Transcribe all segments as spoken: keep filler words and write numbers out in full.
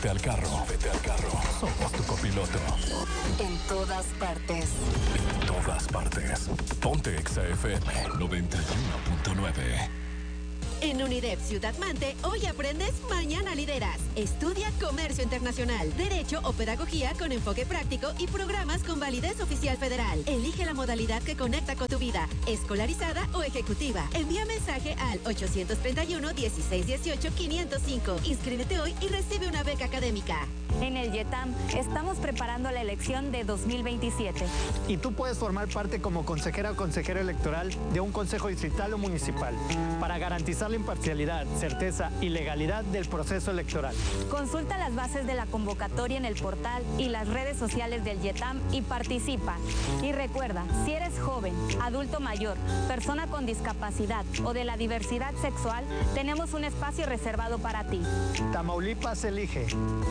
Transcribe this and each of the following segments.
Súbete al carro. Súbete al carro. Somos tu copiloto. En todas partes. En todas partes. Ponte Exa F M noventa y uno punto nueve. En UNIDEP Ciudad Mante, hoy aprendes, mañana lideras. Estudia Comercio Internacional, Derecho o Pedagogía con enfoque práctico y programas con validez oficial federal. Elige la modalidad que conecta con tu vida, escolarizada o ejecutiva. Envía mensaje al ochocientos treinta y uno, dieciséis dieciocho, quinientos cinco. Inscríbete hoy y recibe una beca académica. En el YETAM estamos preparando la elección de dos mil veintisiete. Y tú puedes formar parte como consejera o consejero electoral de un consejo distrital o municipal para garantizar la imparcialidad, certeza y legalidad del proceso electoral. Consulta las bases de la convocatoria en el portal y las redes sociales del YETAM y participa. Y recuerda, si eres joven, adulto mayor, persona con discapacidad o de la diversidad sexual, tenemos un espacio reservado para ti. Tamaulipas elige.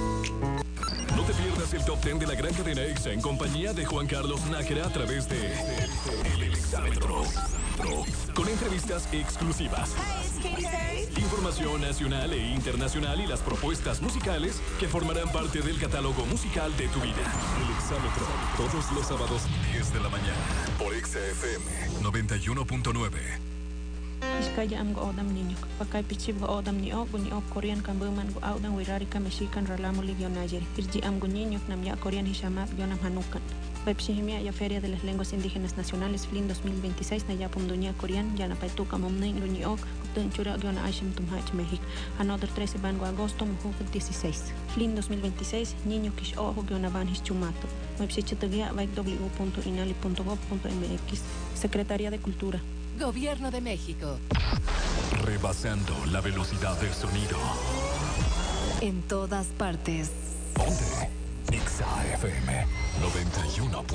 No te pierdas el top diez de la gran cadena Exa en compañía de Juan Carlos Nájera a través de El Exámetro. Con entrevistas exclusivas, información nacional e internacional y las propuestas musicales que formarán parte del catálogo musical de tu vida. El Exámetro, todos los sábados diez de la mañana por Exa F M noventa y uno punto nueve. Iskaya am go odam niño, pakay pichib go odam ni o, guni o Korean kambuman go audan wirarika mexican ralamo ligio nayer. Irji am go niño, nam ya Korean hishamat gionam hanukan. Pepsihimia ya Feria de las Lenguas Indígenas Nacionales Flin dos mil veintiséis na ya Pumdunia Korean, ya na paituka momnein guni o, kupten chura giona aishim tumhach México. Another trece bango agosto, mujuk dieciséis. Flin dos mil veintiséis, niño kish ojo giona van hischumato. Websichitagia vaik w punto inali punto gov punto m x. Secretaría de Cultura. Gobierno de México. Rebasando la velocidad del sonido. En todas partes. Ponte Exa F M noventa y uno.